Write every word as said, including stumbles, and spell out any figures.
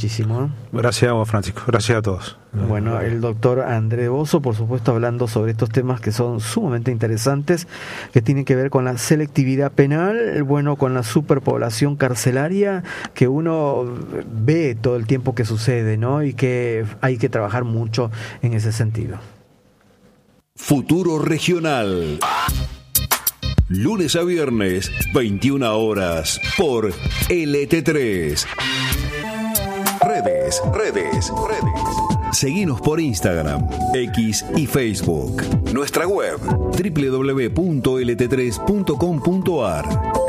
muchísimo. Gracias a vos, Francisco. Gracias a todos. Bueno, el doctor Andrés Bozzo, por supuesto, hablando sobre estos temas que son sumamente interesantes, que tienen que ver con la selectividad penal, bueno, con la superpoblación carcelaria, que uno ve todo el tiempo que sucede, ¿no? Y que hay que trabajar mucho en ese sentido. Futuro Regional. Lunes a viernes, veintiuna horas, por L T tres. Redes, redes, redes. Seguinos por Instagram, X y Facebook. Nuestra web, doble u doble u doble u punto l t tres punto com punto a r.